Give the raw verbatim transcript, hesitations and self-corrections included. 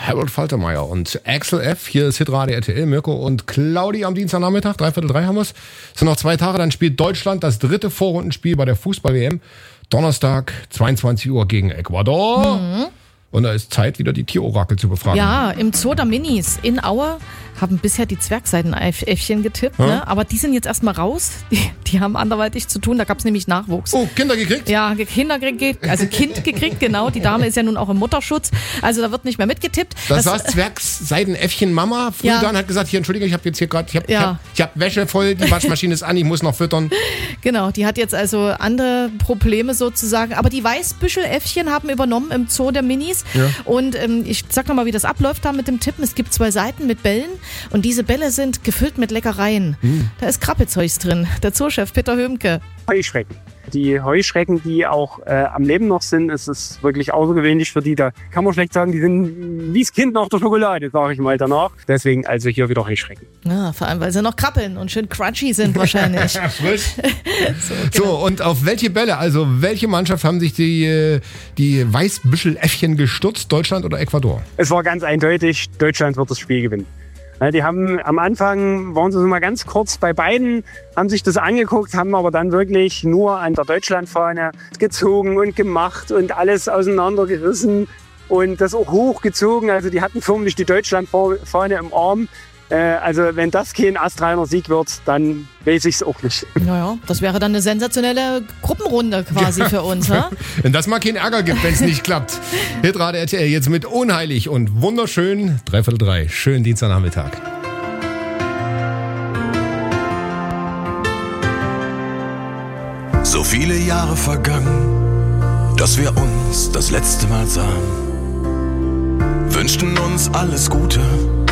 Harold Faltermeier und Axel F. Hier ist Hitradio R T L, Mirko und Claudi am Dienstagnachmittag, dreiviertel drei haben wir es. Es sind noch zwei Tage, dann spielt Deutschland das dritte Vorrundenspiel bei der Fußball-W M. Donnerstag, zweiundzwanzig Uhr gegen Ecuador. Mhm. Und da ist Zeit, wieder die Tierorakel zu befragen. Ja, im Zoo der Minis in Aue haben bisher die Zwergseidenäffchen getippt, ja. ne? Aber die sind jetzt erstmal raus. Die, die haben anderweitig zu tun, da gab es nämlich Nachwuchs. Oh, Kinder gekriegt? Ja, Kinder gekriegt, also Kind gekriegt, genau. Die Dame ist ja nun auch im Mutterschutz, also da wird nicht mehr mitgetippt. Das, das war Zwergseidenäffchen Mama früh ja. da und hat gesagt, hier, Entschuldigung, ich habe jetzt hier gerade, ich habe ja. ich hab, ich hab Wäsche voll, die Waschmaschine ist an, ich muss noch füttern. Genau, die hat jetzt also andere Probleme sozusagen, aber die Weißbüscheläffchen haben übernommen im Zoo der Minis. Ja. Und ähm, ich sag nochmal, wie das abläuft da mit dem Tippen. Es gibt zwei Seiten mit Bällen und diese Bälle sind gefüllt mit Leckereien. Hm. Da ist Krabbelzeugs drin. Der Zoochef Peter Hömke. Heuschrecken. Die Heuschrecken, die auch äh, am Leben noch sind, ist es wirklich außergewöhnlich für die. Da kann man schlecht sagen, die sind wie das Kind nach der Schokolade, sage ich mal danach. Deswegen also hier wieder Heuschrecken. Ja, vor allem, weil sie noch krabbeln und schön crunchy sind wahrscheinlich. Frisch. so, genau. So, und auf welche Bälle, also welche Mannschaft haben sich die, die Weißbüscheläffchen gestürzt? Deutschland oder Ecuador? Es war ganz eindeutig, Deutschland wird das Spiel gewinnen. Die haben am Anfang, waren sie so mal ganz kurz bei beiden, haben sich das angeguckt, haben aber dann wirklich nur an der Deutschlandfahne gezogen und gemacht und alles auseinandergerissen und das auch hochgezogen. Also die hatten förmlich die Deutschlandfahne im Arm. Also wenn das kein astreiner Sieg wird, dann weiß ich es auch nicht. Naja, das wäre dann eine sensationelle Gruppenrunde quasi ja, für uns. Ja? Wenn das mal keinen Ärger gibt, wenn es nicht klappt. Hitradio R T L jetzt mit Unheilig und wunderschön, dreiviertel drei. Schönen Dienstagnachmittag. So viele Jahre vergangen, dass wir uns das letzte Mal sahen. Wünschten uns alles Gute